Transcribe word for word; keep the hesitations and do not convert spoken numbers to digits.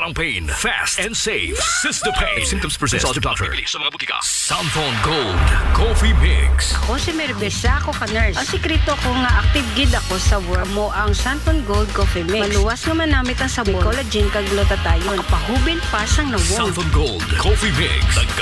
strong pain, fast and safe. Sistapain. If symptoms persist, consult your doctor. Sa mga butika. Santon Gold Coffee Mix. Ako si Merbesa ako ka nurse. Ang sikreto ko nga active gid ako sa work mo ang Santon Gold Coffee Mix. Maluwas nga manamit ang sabon, collagen kag glutathione. Makapahubin pa sang nawong. Santon Gold Coffee Mix.